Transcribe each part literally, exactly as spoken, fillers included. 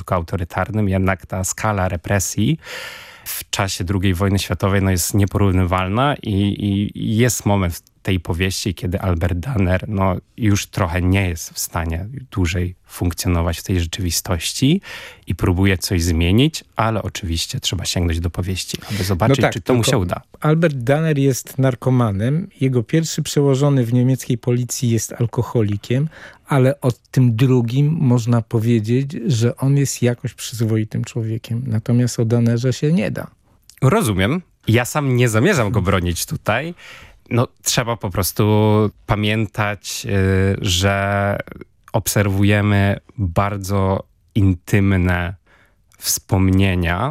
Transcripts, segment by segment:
porządku autorytarnym, jednak ta skala represji w czasie drugiej wojny światowej no, jest nieporównywalna i, i jest moment w tej powieści, kiedy Albert Danner no, już trochę nie jest w stanie dłużej funkcjonować w tej rzeczywistości i próbuje coś zmienić, ale oczywiście trzeba sięgnąć do powieści, aby zobaczyć, no tak, czy to mu się uda. Albert Danner jest narkomanem. Jego pierwszy przełożony w niemieckiej policji jest alkoholikiem, ale o tym drugim można powiedzieć, że on jest jakoś przyzwoitym człowiekiem. Natomiast o Dannerze się nie da. Rozumiem. Ja sam nie zamierzam go bronić tutaj. No, trzeba po prostu pamiętać, yy, że obserwujemy bardzo intymne wspomnienia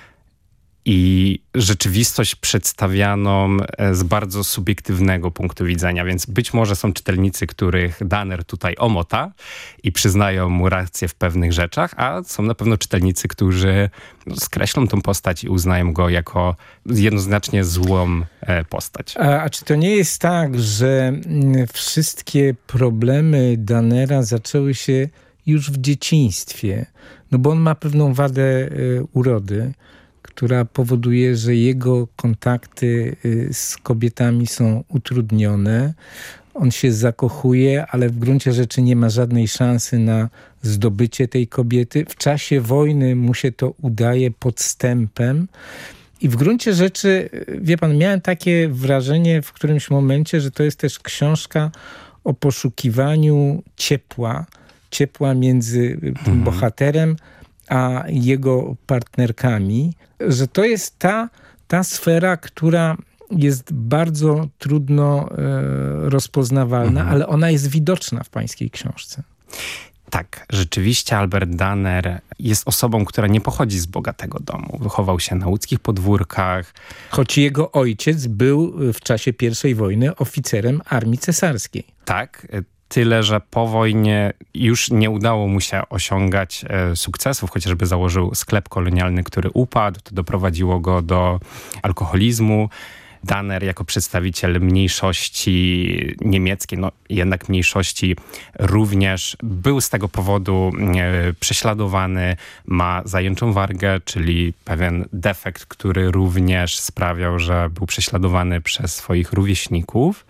i rzeczywistość przedstawianą z bardzo subiektywnego punktu widzenia, więc być może są czytelnicy, których Danner tutaj omota i przyznają mu rację w pewnych rzeczach, a są na pewno czytelnicy, którzy skreślą tą postać i uznają go jako jednoznacznie złą postać. A, a czy to nie jest tak, że wszystkie problemy Dannera zaczęły się już w dzieciństwie? No bo on ma pewną wadę y, urody, która powoduje, że jego kontakty z kobietami są utrudnione. On się zakochuje, ale w gruncie rzeczy nie ma żadnej szansy na zdobycie tej kobiety. W czasie wojny mu się to udaje podstępem. I w gruncie rzeczy, wie pan, miałem takie wrażenie w którymś momencie, że to jest też książka o poszukiwaniu ciepła. Ciepła między mhm. bohaterem a jego partnerkami, że to jest ta, ta sfera, która jest bardzo trudno e, rozpoznawalna, mhm. ale ona jest widoczna w pańskiej książce. Tak, rzeczywiście Albert Danner jest osobą, która nie pochodzi z bogatego domu. Wychował się na łódzkich podwórkach. Choć jego ojciec był w czasie pierwszej wojny oficerem armii cesarskiej. Tak, tyle, że po wojnie już nie udało mu się osiągać e, sukcesów, chociażby założył sklep kolonialny, który upadł. To doprowadziło go do alkoholizmu. Danner jako przedstawiciel mniejszości niemieckiej, no jednak mniejszości również był z tego powodu e, prześladowany. Ma zajęczą wargę, czyli pewien defekt, który również sprawiał, że był prześladowany przez swoich rówieśników.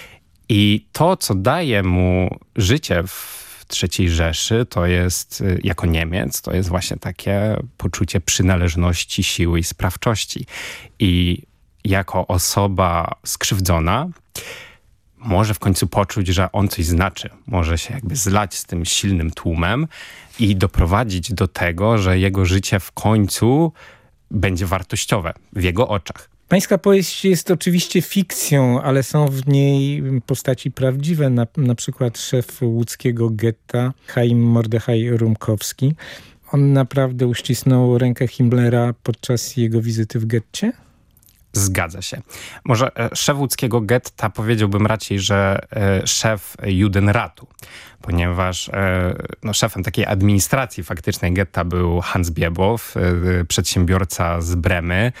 I to, co daje mu życie w trzeciej Rzeszy, to jest, jako Niemiec, to jest właśnie takie poczucie przynależności, siły i sprawczości. I jako osoba skrzywdzona może w końcu poczuć, że on coś znaczy. Może się jakby zlać z tym silnym tłumem i doprowadzić do tego, że jego życie w końcu będzie wartościowe w jego oczach. Pańska powieść jest oczywiście fikcją, ale są w niej postaci prawdziwe, na, na przykład szef łódzkiego getta, Chaim Mordechaj Rumkowski. On naprawdę uścisnął rękę Himmlera podczas jego wizyty w getcie? Zgadza się. Może szef łódzkiego getta powiedziałbym raczej, że e, szef Judenratu, ponieważ e, no, szefem takiej administracji faktycznej getta był Hans Biebow, e, przedsiębiorca z Bremy,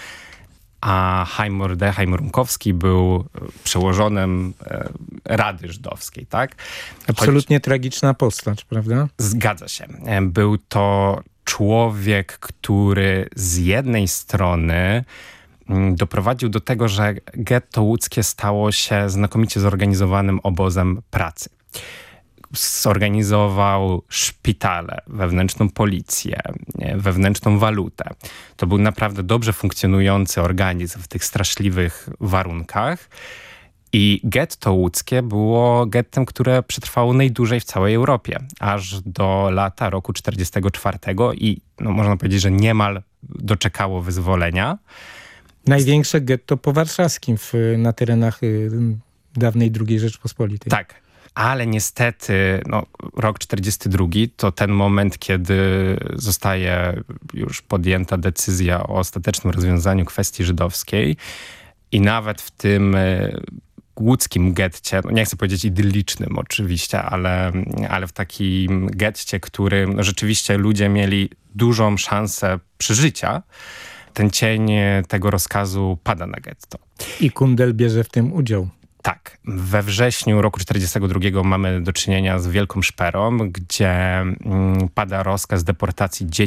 a Chaim Mordechaj Rumkowski był przełożonym e, Rady Żydowskiej, tak? Absolutnie Choć... tragiczna postać, prawda? Zgadza się. E, był to człowiek, który z jednej strony doprowadził do tego, że getto łódzkie stało się znakomicie zorganizowanym obozem pracy. Zorganizował szpitale, wewnętrzną policję, wewnętrzną walutę. To był naprawdę dobrze funkcjonujący organizm w tych straszliwych warunkach. I getto łódzkie było gettem, które przetrwało najdłużej w całej Europie, aż do lata roku czterdziestego czwartego i no, można powiedzieć, że niemal doczekało wyzwolenia. Największe getto powarszawskim w, na terenach y, dawnej drugiej Rzeczpospolitej. Tak, ale niestety no, rok czterdziesty drugi to ten moment, kiedy zostaje już podjęta decyzja o ostatecznym rozwiązaniu kwestii żydowskiej i nawet w tym y, łódzkim getcie, no nie chcę powiedzieć idyllicznym oczywiście, ale, ale w takim getcie, którym no, rzeczywiście ludzie mieli dużą szansę przeżycia, ten cień tego rozkazu pada na getto. I Kundel bierze w tym udział. Tak. We wrześniu roku czterdziestego drugiego mamy do czynienia z wielką szperą, gdzie mm, pada rozkaz deportacji dzieci